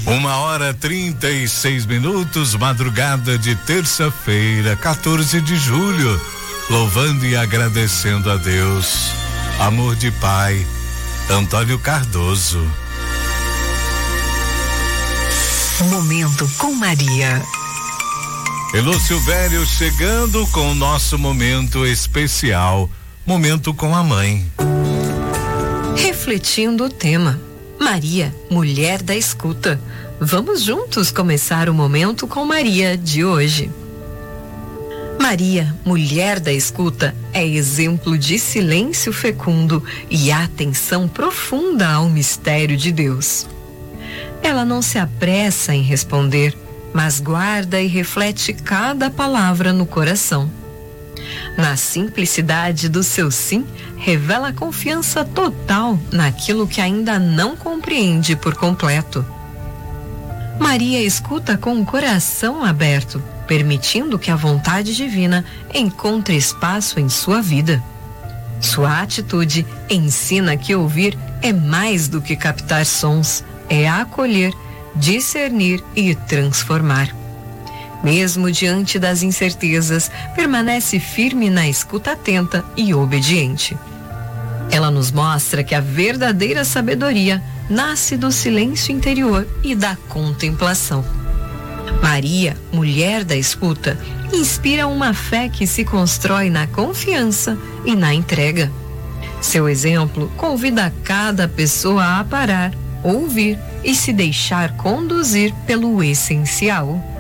1h36, madrugada de terça-feira, 14 de julho, louvando e agradecendo a Deus. Amor de Pai, Antônio Cardoso. Momento com Maria. Elô Silvério chegando com o nosso momento especial, momento com a mãe. Refletindo o tema, Maria, mulher da escuta. Vamos juntos começar o momento com Maria de hoje. Maria, mulher da escuta, é exemplo de silêncio fecundo e atenção profunda ao mistério de Deus. Ela não se apressa em responder, mas guarda e reflete cada palavra no coração. Na simplicidade do seu sim, revela confiança total naquilo que ainda não compreende por completo. Maria escuta com o coração aberto, permitindo que a vontade divina encontre espaço em sua vida. Sua atitude ensina que ouvir é mais do que captar sons, é acolher, discernir e transformar. Mesmo diante das incertezas, permanece firme na escuta atenta e obediente. Ela nos mostra que a verdadeira sabedoria nasce do silêncio interior e da contemplação. Maria, mulher da escuta, inspira uma fé que se constrói na confiança e na entrega. Seu exemplo convida cada pessoa a parar, ouvir e se deixar conduzir pelo essencial.